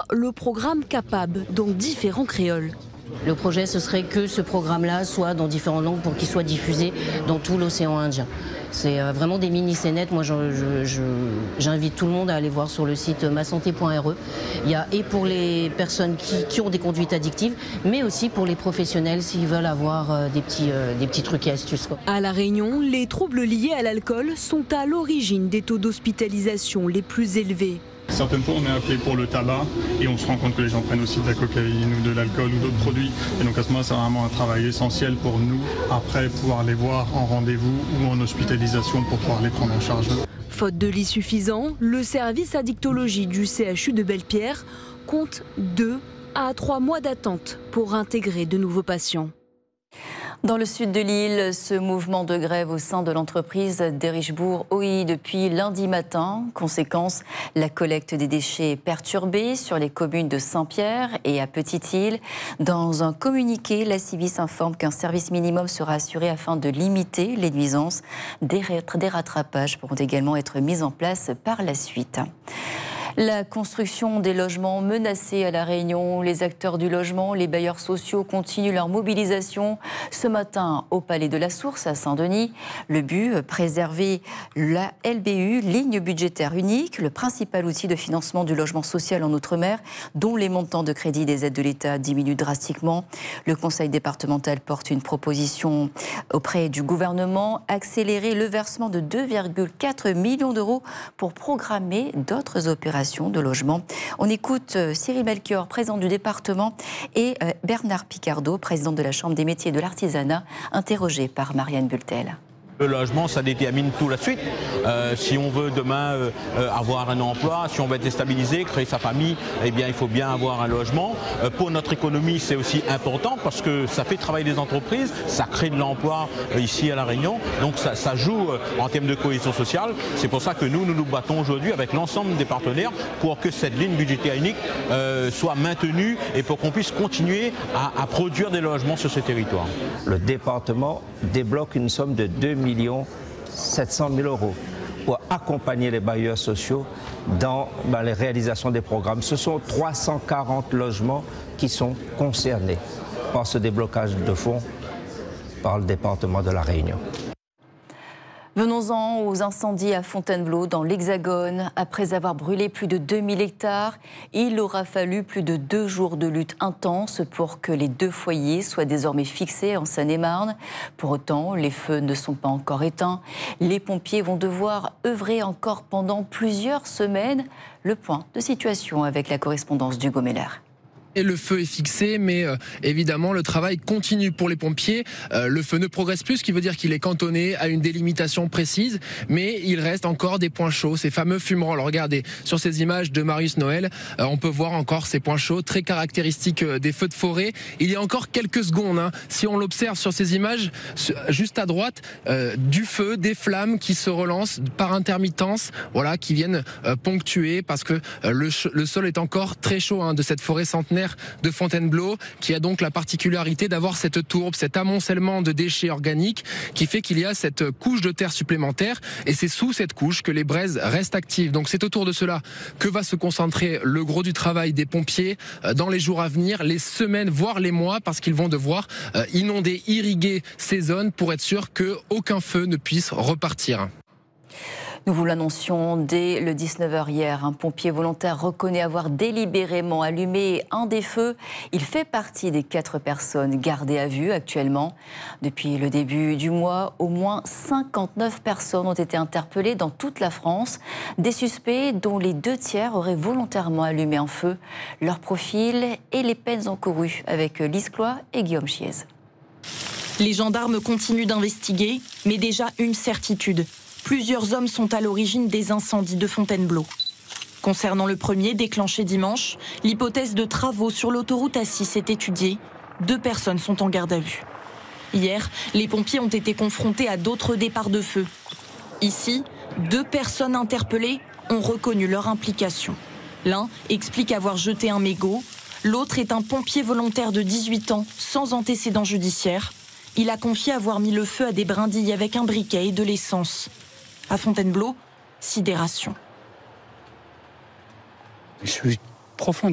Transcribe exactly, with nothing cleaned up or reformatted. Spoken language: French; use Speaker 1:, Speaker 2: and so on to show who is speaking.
Speaker 1: voir le programme Capab dans différents créoles.
Speaker 2: Le projet, ce serait que ce programme-là soit dans différentes langues pour qu'il soit diffusé dans tout l'océan Indien. C'est vraiment des mini-scénettes. Moi, je, je, je, j'invite tout le monde à aller voir sur le site ma santé point r e. Il y a et pour les personnes qui, qui ont des conduites addictives, mais aussi pour les professionnels s'ils veulent avoir des petits, euh, des petits trucs et astuces, quoi.
Speaker 1: À La Réunion, les troubles liés à l'alcool sont à l'origine des taux d'hospitalisation les plus élevés.
Speaker 3: Certaines fois, on est appelé pour le tabac et on se rend compte que les gens prennent aussi de la cocaïne ou de l'alcool ou d'autres produits. Et donc à ce moment-là, c'est vraiment un travail essentiel pour nous, après pouvoir les voir en rendez-vous ou en hospitalisation pour pouvoir les prendre en charge.
Speaker 1: Faute de lits suffisants, le service addictologie du C H U de Belle-Pierre compte deux à trois mois d'attente pour intégrer de nouveaux patients.
Speaker 4: Dans le sud de l'île, ce mouvement de grève au sein de l'entreprise d'Erichbourg O I depuis lundi matin. Conséquence, la collecte des déchets est perturbée sur les communes de Saint-Pierre et à Petite-Île. Dans un communiqué, la Civis informe qu'un service minimum sera assuré afin de limiter les nuisances. Des rattrapages pourront également être mis en place par la suite. La construction des logements menacés à La Réunion, les acteurs du logement, les bailleurs sociaux continuent leur mobilisation. Ce matin, au Palais de la Source, à Saint-Denis, le but, préserver la L B U, ligne budgétaire unique, le principal outil de financement du logement social en Outre-mer, dont les montants de crédit des aides de l'État diminuent drastiquement. Le Conseil départemental porte une proposition auprès du gouvernement, accélérer le versement de deux virgule quatre millions d'euros pour programmer d'autres opérations de logement. On écoute Cyril Melchior, président du département, et Bernard Picardeau, président de la Chambre des métiers et de l'artisanat, interrogé par Marianne Bultel.
Speaker 5: Le logement, ça détermine tout la suite. Euh, si on veut demain euh, avoir un emploi, si on veut être stabilisé, créer sa famille, eh bien, il faut bien avoir un logement. Euh, pour notre économie, c'est aussi important parce que ça fait travailler des entreprises, ça crée de l'emploi euh, ici à La Réunion. Donc ça, ça joue euh, en termes de cohésion sociale. C'est pour ça que nous, nous nous battons aujourd'hui avec l'ensemble des partenaires pour que cette ligne budgétaire unique euh, soit maintenue et pour qu'on puisse continuer à, à produire des logements sur ce territoire.
Speaker 6: Le département débloque une somme de deux millions sept cent mille euros pour accompagner les bailleurs sociaux dans, dans les réalisations des programmes. Ce sont trois cent quarante logements qui sont concernés par ce déblocage de fonds par le département de La Réunion.
Speaker 4: Venons-en aux incendies à Fontainebleau, dans l'Hexagone. Après avoir brûlé plus de deux mille hectares, il aura fallu plus de deux jours de lutte intense pour que les deux foyers soient désormais fixés en Seine-et-Marne. Pour autant, les feux ne sont pas encore éteints. Les pompiers vont devoir œuvrer encore pendant plusieurs semaines. Le point de situation avec la correspondance d'Hugo Meller.
Speaker 7: Et le feu est fixé, mais euh, évidemment le travail continue pour les pompiers. Euh, le feu ne progresse plus, ce qui veut dire qu'il est cantonné à une délimitation précise, mais il reste encore des points chauds, ces fameux fumerolles. Alors, regardez, sur ces images de Marius Noël, euh, on peut voir encore ces points chauds très caractéristiques euh, des feux de forêt. Il y a encore quelques secondes, hein, si on l'observe sur ces images, juste à droite, euh, du feu, des flammes qui se relancent par intermittence, voilà, qui viennent euh, ponctuer parce que euh, le, le sol est encore très chaud hein, de cette forêt centenaire de Fontainebleau, qui a donc la particularité d'avoir cette tourbe, cet amoncellement de déchets organiques qui fait qu'il y a cette couche de terre supplémentaire et c'est sous cette couche que les braises restent actives. Donc c'est autour de cela que va se concentrer le gros du travail des pompiers dans les jours à venir, les semaines, voire les mois, parce qu'ils vont devoir inonder, irriguer ces zones pour être sûr qu'aucun feu ne puisse repartir.
Speaker 4: Nous vous l'annoncions dès le dix-neuf heures hier. Un pompier volontaire reconnaît avoir délibérément allumé un des feux. Il fait partie des quatre personnes gardées à vue actuellement. Depuis le début du mois, au moins cinquante-neuf personnes ont été interpellées dans toute la France. Des suspects dont les deux tiers auraient volontairement allumé un feu. Leur profil et les peines encourues avec Lise Cloy et Guillaume Chiez.
Speaker 8: Les gendarmes continuent d'investiguer, mais déjà une certitude. Plusieurs hommes sont à l'origine des incendies de Fontainebleau. Concernant le premier, déclenché dimanche, l'hypothèse de travaux sur l'autoroute A six est étudiée. Deux personnes sont en garde à vue. Hier, les pompiers ont été confrontés à d'autres départs de feu. Ici, deux personnes interpellées ont reconnu leur implication. L'un explique avoir jeté un mégot. L'autre est un pompier volontaire de dix-huit ans, sans antécédent judiciaire. Il a confié avoir mis le feu à des brindilles avec un briquet et de l'essence. À Fontainebleau, sidération.
Speaker 9: Je suis profond.